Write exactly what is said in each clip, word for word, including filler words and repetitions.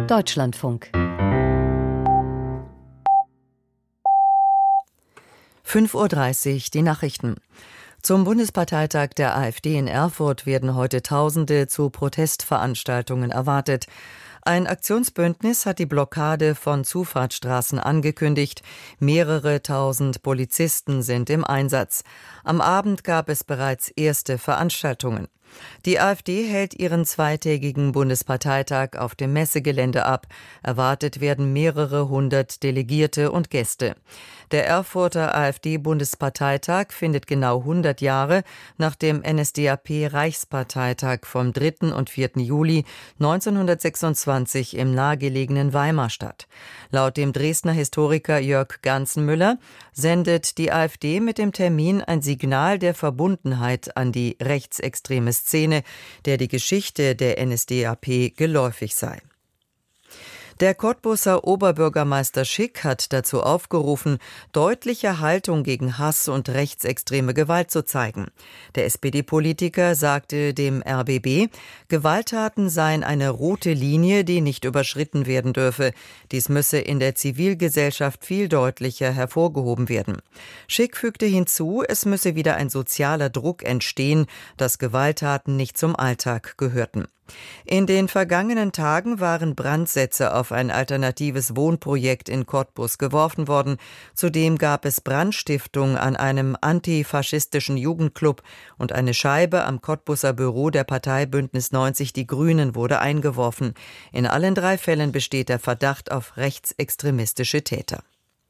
Deutschlandfunk. fünf Uhr dreißig, die Nachrichten. Zum Bundesparteitag der AfD in Erfurt werden heute Tausende zu Protestveranstaltungen erwartet. Ein Aktionsbündnis hat die Blockade von Zufahrtsstraßen angekündigt. Mehrere tausend Polizisten sind im Einsatz. Am Abend gab es bereits erste Veranstaltungen. Die AfD hält ihren zweitägigen Bundesparteitag auf dem Messegelände ab. Erwartet werden mehrere hundert Delegierte und Gäste. Der Erfurter AfD-Bundesparteitag findet genau hundert Jahre nach dem N S D A P-Reichsparteitag vom dritten und vierten Juli neunzehnhundertsechsundzwanzig im nahegelegenen Weimar statt. Laut dem Dresdner Historiker Jörg Ganzenmüller sendet die AfD mit dem Termin ein Signal der Verbundenheit an die rechtsextreme Szene, der die Geschichte der N S D A P geläufig sei. Der Cottbuser Oberbürgermeister Schick hat dazu aufgerufen, deutliche Haltung gegen Hass und rechtsextreme Gewalt zu zeigen. Der S P D-Politiker sagte dem R B B, Gewalttaten seien eine rote Linie, die nicht überschritten werden dürfe. Dies müsse in der Zivilgesellschaft viel deutlicher hervorgehoben werden. Schick fügte hinzu, es müsse wieder ein sozialer Druck entstehen, dass Gewalttaten nicht zum Alltag gehörten. In den vergangenen Tagen waren Brandsätze auf ein alternatives Wohnprojekt in Cottbus geworfen worden. Zudem gab es Brandstiftung an einem antifaschistischen Jugendclub und eine Scheibe am Cottbuser Büro der Partei Bündnis neunzig Die Grünen wurde eingeworfen. In allen drei Fällen besteht der Verdacht auf rechtsextremistische Täter.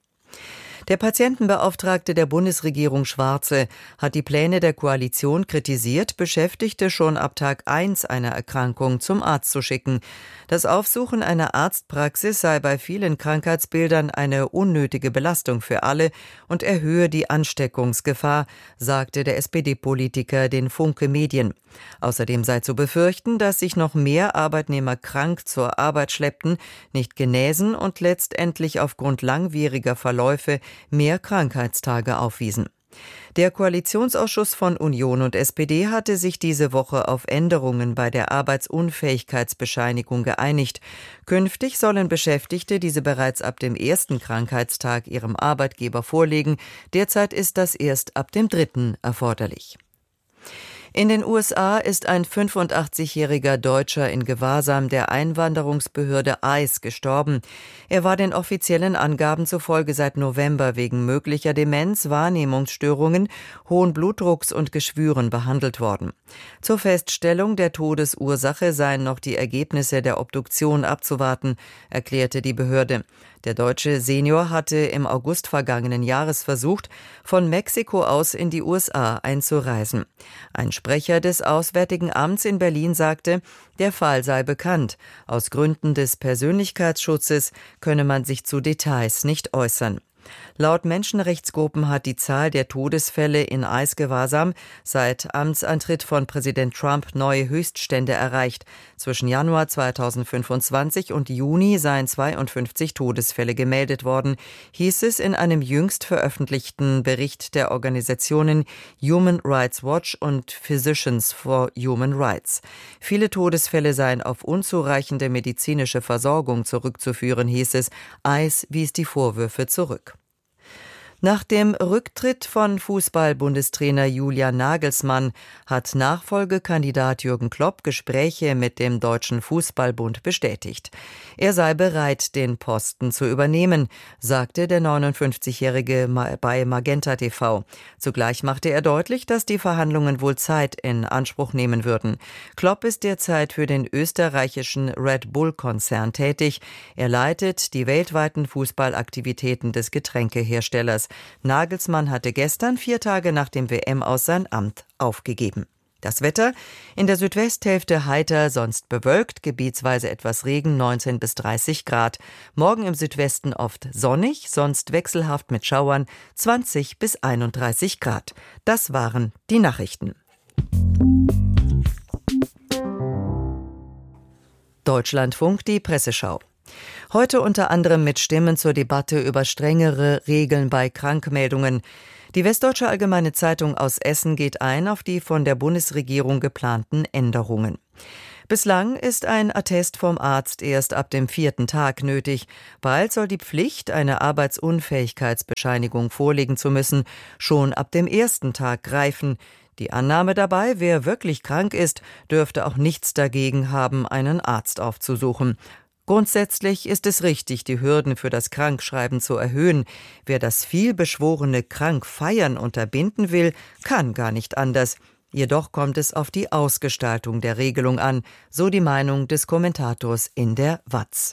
Der Patientenbeauftragte der Bundesregierung Schwarze hat die Pläne der Koalition kritisiert, Beschäftigte schon ab Tag eins einer Erkrankung zum Arzt zu schicken. Das Aufsuchen einer Arztpraxis sei bei vielen Krankheitsbildern eine unnötige Belastung für alle und erhöhe die Ansteckungsgefahr, sagte der S P D-Politiker den Funke Medien. Außerdem sei zu befürchten, dass sich noch mehr Arbeitnehmer krank zur Arbeit schleppten, nicht genäsen und letztendlich aufgrund langwieriger Verläufe mehr Krankheitstage aufwiesen. Der Koalitionsausschuss von Union und S P D hatte sich diese Woche auf Änderungen bei der Arbeitsunfähigkeitsbescheinigung geeinigt. Künftig sollen Beschäftigte diese bereits ab dem ersten Krankheitstag ihrem Arbeitgeber vorlegen. Derzeit ist das erst ab dem dritten erforderlich. In den U S A ist ein fünfundachtzigjähriger Deutscher in Gewahrsam der Einwanderungsbehörde I C E gestorben. Er war den offiziellen Angaben zufolge seit November wegen möglicher Demenz, Wahrnehmungsstörungen, hohen Blutdrucks und Geschwüren behandelt worden. Zur Feststellung der Todesursache seien noch die Ergebnisse der Obduktion abzuwarten, erklärte die Behörde. Der deutsche Senior hatte im August vergangenen Jahres versucht, von Mexiko aus in die U S A einzureisen. Ein Sprecher des Auswärtigen Amts in Berlin sagte, der Fall sei bekannt. Aus Gründen des Persönlichkeitsschutzes könne man sich zu Details nicht äußern. Laut Menschenrechtsgruppen hat die Zahl der Todesfälle in I C E-Gewahrsam seit Amtsantritt von Präsident Trump neue Höchststände erreicht. Zwischen Januar zweitausendfünfundzwanzig und Juni seien zweiundfünfzig Todesfälle gemeldet worden, hieß es in einem jüngst veröffentlichten Bericht der Organisationen Human Rights Watch und Physicians for Human Rights. Viele Todesfälle seien auf unzureichende medizinische Versorgung zurückzuführen, hieß es. I C E wies die Vorwürfe zurück. Nach dem Rücktritt von Fußball-Bundestrainer Julian Nagelsmann hat Nachfolgekandidat Jürgen Klopp Gespräche mit dem Deutschen Fußballbund bestätigt. Er sei bereit, den Posten zu übernehmen, sagte der neunundfünfzigjährige bei Magenta T V. Zugleich machte er deutlich, dass die Verhandlungen wohl Zeit in Anspruch nehmen würden. Klopp ist derzeit für den österreichischen Red Bull-Konzern tätig. Er leitet die weltweiten Fußballaktivitäten des Getränkeherstellers. Nagelsmann hatte gestern, vier Tage nach dem W M-Aus, sein Amt aufgegeben. Das Wetter: in der Südwesthälfte heiter, sonst bewölkt, gebietsweise etwas Regen, neunzehn bis dreißig Grad. Morgen im Südwesten oft sonnig, sonst wechselhaft mit Schauern, zwanzig bis einunddreißig Grad. Das waren die Nachrichten. Deutschlandfunk, die Presseschau. Heute unter anderem mit Stimmen zur Debatte über strengere Regeln bei Krankmeldungen. Die Westdeutsche Allgemeine Zeitung aus Essen geht ein auf die von der Bundesregierung geplanten Änderungen. Bislang ist ein Attest vom Arzt erst ab dem vierten Tag nötig. Bald soll die Pflicht, eine Arbeitsunfähigkeitsbescheinigung vorlegen zu müssen, schon ab dem ersten Tag greifen. Die Annahme dabei, wer wirklich krank ist, dürfte auch nichts dagegen haben, einen Arzt aufzusuchen. Grundsätzlich ist es richtig, die Hürden für das Krankschreiben zu erhöhen. Wer das vielbeschworene Krankfeiern unterbinden will, kann gar nicht anders. Jedoch kommt es auf die Ausgestaltung der Regelung an, so die Meinung des Kommentators in der W A Z.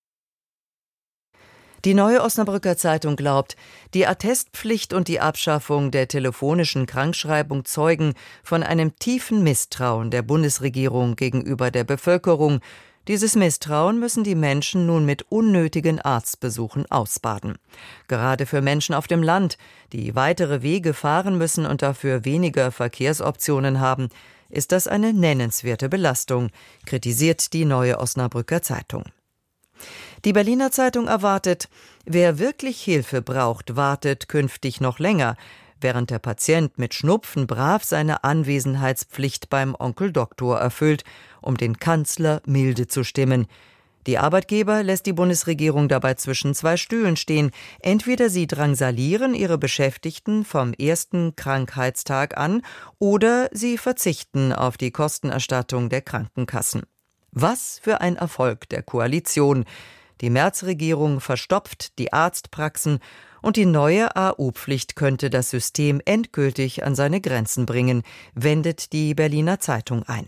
Die Neue Osnabrücker Zeitung glaubt, die Attestpflicht und die Abschaffung der telefonischen Krankschreibung zeugen von einem tiefen Misstrauen der Bundesregierung gegenüber der Bevölkerung. Dieses Misstrauen müssen die Menschen nun mit unnötigen Arztbesuchen ausbaden. Gerade für Menschen auf dem Land, die weitere Wege fahren müssen und dafür weniger Verkehrsoptionen haben, ist das eine nennenswerte Belastung, kritisiert die Neue Osnabrücker Zeitung. Die Berliner Zeitung erwartet, wer wirklich Hilfe braucht, wartet künftig noch länger, während der Patient mit Schnupfen brav seine Anwesenheitspflicht beim Onkel Doktor erfüllt, um den Kanzler milde zu stimmen. Die Arbeitgeber lässt die Bundesregierung dabei zwischen zwei Stühlen stehen. Entweder sie drangsalieren ihre Beschäftigten vom ersten Krankheitstag an oder sie verzichten auf die Kostenerstattung der Krankenkassen. Was für ein Erfolg der Koalition! Die Merz-Regierung verstopft die Arztpraxen und die neue A U-Pflicht könnte das System endgültig an seine Grenzen bringen, wendet die Berliner Zeitung ein.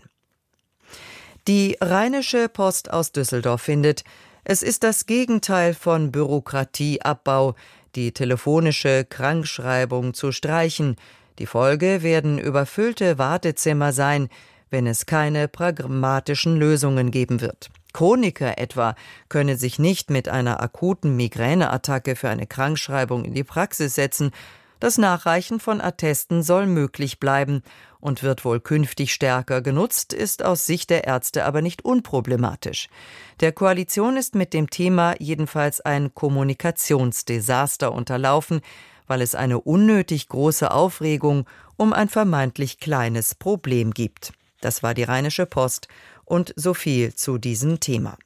Die Rheinische Post aus Düsseldorf findet, es ist das Gegenteil von Bürokratieabbau, die telefonische Krankschreibung zu streichen. Die Folge werden überfüllte Wartezimmer sein, wenn es keine pragmatischen Lösungen geben wird. Chroniker etwa können sich nicht mit einer akuten Migräneattacke für eine Krankschreibung in die Praxis setzen. Das Nachreichen von Attesten soll möglich bleiben und wird wohl künftig stärker genutzt, ist aus Sicht der Ärzte aber nicht unproblematisch. Der Koalition ist mit dem Thema jedenfalls ein Kommunikationsdesaster unterlaufen, weil es eine unnötig große Aufregung um ein vermeintlich kleines Problem gibt. Das war die Rheinische Post und so viel zu diesem Thema.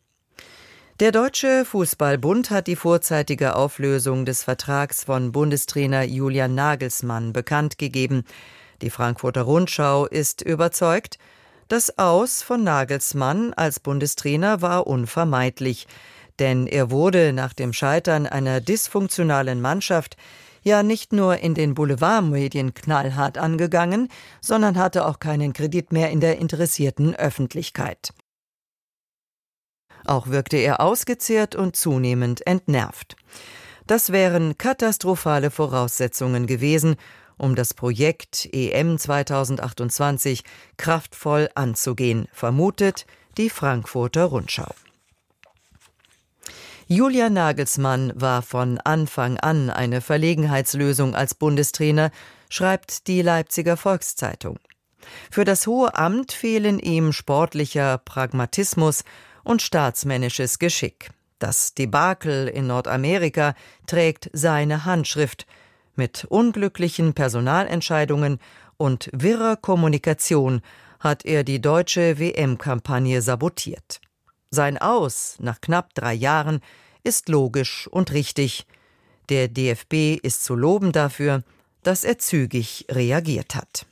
Der Deutsche Fußball-Bund hat die vorzeitige Auflösung des Vertrags von Bundestrainer Julian Nagelsmann bekannt gegeben. Die Frankfurter Rundschau ist überzeugt, das Aus von Nagelsmann als Bundestrainer war unvermeidlich, denn er wurde nach dem Scheitern einer dysfunktionalen Mannschaft ja nicht nur in den Boulevardmedien knallhart angegangen, sondern hatte auch keinen Kredit mehr in der interessierten Öffentlichkeit. Auch wirkte er ausgezehrt und zunehmend entnervt. Das wären katastrophale Voraussetzungen gewesen, um das Projekt E M zweitausendachtundzwanzig kraftvoll anzugehen, vermutet die Frankfurter Rundschau. Julian Nagelsmann war von Anfang an eine Verlegenheitslösung als Bundestrainer, schreibt die Leipziger Volkszeitung. Für das hohe Amt fehlen ihm sportlicher Pragmatismus und staatsmännisches Geschick. Das Debakel in Nordamerika trägt seine Handschrift. Mit unglücklichen Personalentscheidungen und wirrer Kommunikation hat er die deutsche W M-Kampagne sabotiert. Sein Aus nach knapp drei Jahren ist logisch und richtig. Der D F B ist zu loben dafür, dass er zügig reagiert hat.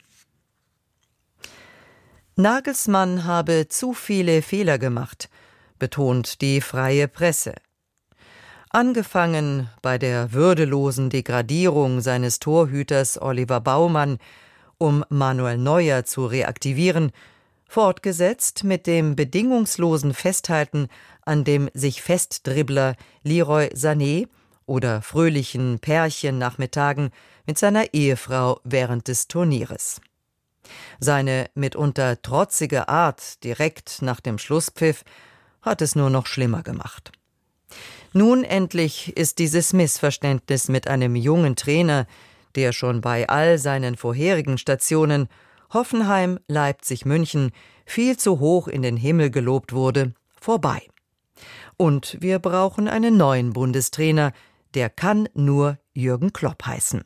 Nagelsmann habe zu viele Fehler gemacht, betont die Freie Presse. Angefangen bei der würdelosen Degradierung seines Torhüters Oliver Baumann, um Manuel Neuer zu reaktivieren, fortgesetzt mit dem bedingungslosen Festhalten an dem sich Festdribbler Leroy Sané oder fröhlichen Pärchennachmittagen mit seiner Ehefrau während des Turnieres. Seine mitunter trotzige Art direkt nach dem Schlusspfiff hat es nur noch schlimmer gemacht. Nun endlich ist dieses Missverständnis mit einem jungen Trainer, der schon bei all seinen vorherigen Stationen Hoffenheim, Leipzig, München viel zu hoch in den Himmel gelobt wurde, vorbei. Und wir brauchen einen neuen Bundestrainer, der kann nur Jürgen Klopp heißen.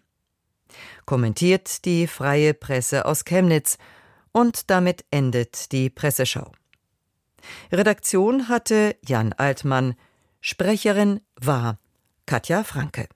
Kommentiert die Freie Presse aus Chemnitz und damit endet die Presseschau. Redaktion hatte Jan Altmann. Sprecherin war Katja Franke.